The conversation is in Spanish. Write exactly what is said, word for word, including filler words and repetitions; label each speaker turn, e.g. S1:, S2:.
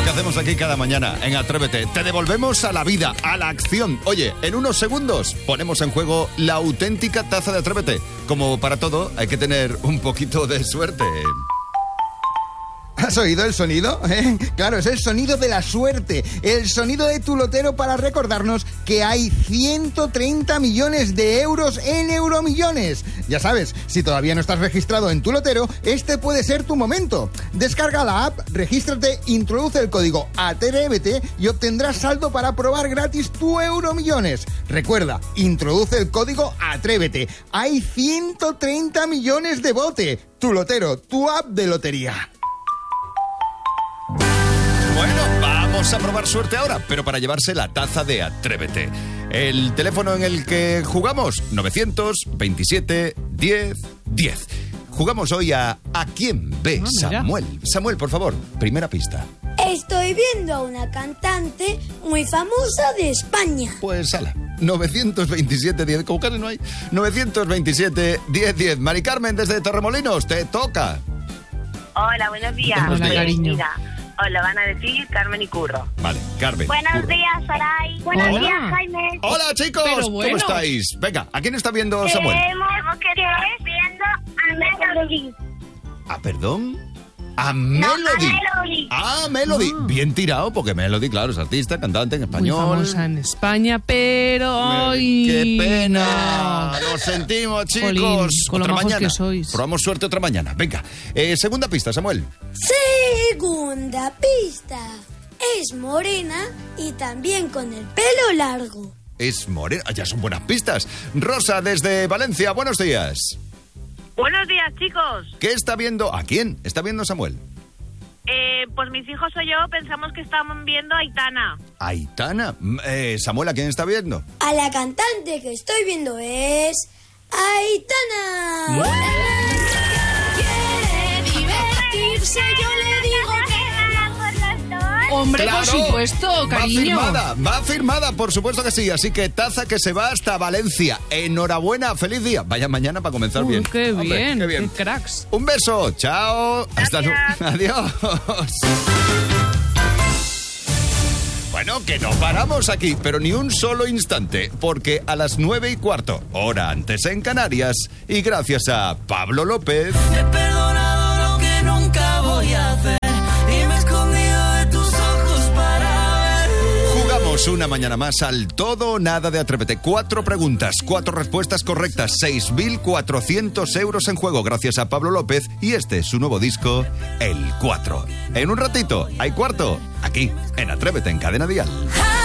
S1: que hacemos aquí cada mañana en Atrévete. Te devolvemos a la vida, a la acción. Oye, en unos segundos ponemos en juego la auténtica taza de Atrévete. Como para todo, hay que tener un poquito de suerte.
S2: ¿Has oído el sonido? ¿Eh? Claro, es el sonido de la suerte, el sonido de tu lotero para recordarnos que hay ciento treinta millones de euros en Euromillones. Ya sabes, si todavía no estás registrado en tu lotero, este puede ser tu momento. Descarga la app, regístrate, introduce el código Atrévete y obtendrás saldo para probar gratis tu Euromillones. Recuerda, introduce el código Atrévete. Hay ciento treinta millones de bote. Tu lotero, tu app de lotería.
S1: Bueno, vamos a probar suerte ahora, pero para llevarse la taza de Atrévete. El teléfono en el que jugamos, novecientos veintisiete diez diez. Jugamos hoy a ¿A quién ve
S3: Ah,
S1: Samuel? Samuel, por favor, primera pista.
S4: Estoy viendo a una cantante muy famosa de España.
S1: Pues ala, novecientos veintisiete diez, como casi no hay. novecientos veintisiete diez diez. Mari Carmen, desde Torremolinos, te toca.
S5: Hola, buenos días.
S1: Buenos
S3: Hola,
S1: días.
S3: cariño.
S5: Mira, os lo van a decir Carmen y Curro.
S1: Vale, Carmen.
S5: Buenos
S1: Curro.
S5: días, Saray. Buenos
S3: Hola.
S5: días, Jaime.
S1: Hola, chicos,
S3: Pero bueno.
S1: ¿cómo estáis? Venga, ¿a quién está viendo Samuel?
S5: Queremos que estés viendo a Melody.
S1: Ah, perdón. A Melody.
S5: Melody.
S1: Ah, Melody.
S3: Ah.
S1: Bien tirado, porque Melody, claro, es artista, cantante en
S3: Muy
S1: español.
S3: famosa en España, pero hoy...
S1: ¡Qué pena! Lo sentimos, chicos.
S3: Jolín, con lo
S1: otra
S3: majos
S1: mañana.
S3: que sois.
S1: Probamos suerte otra mañana. Venga, eh, segunda pista, Samuel.
S4: Segunda pista. Es morena y también con el pelo largo.
S1: Es morena. Ah, ya son buenas pistas. Rosa, desde Valencia, buenos días.
S5: Buenos días, chicos.
S1: ¿Qué está viendo? ¿A quién está viendo Samuel?
S5: Eh, pues mis hijos o yo pensamos que estaban viendo a Aitana.
S1: Aitana. Mm, Eh, Samuel, ¿a quién está viendo?
S4: A la cantante que estoy viendo es Aitana. Quiere divertirse, yo le digo que...
S3: Hombre, por supuesto,
S1: Va
S3: cariño.
S1: firmada, va firmada, por supuesto que sí. Así que taza que se va hasta Valencia. Enhorabuena, feliz día. Vaya mañana para comenzar
S3: Uy,
S1: bien.
S3: qué
S1: Hombre,
S3: bien,
S1: qué bien.
S3: qué cracks.
S1: Un beso, chao. Hasta luego. Adiós. Bueno, que no paramos aquí, pero ni un solo instante, porque a las nueve y cuarto, hora antes en Canarias, y gracias a Pablo López,
S6: He perdonado lo que nunca voy a hacer y me he escondido de tus ojos para ver.
S1: jugamos una mañana más al todo o nada de Atrévete. Cuatro preguntas, cuatro respuestas correctas, seis mil cuatrocientos euros en juego gracias a Pablo López y este es su nuevo disco, El cuatro. En un ratito, hay cuarto, aquí, en Atrévete en Cadena Dial.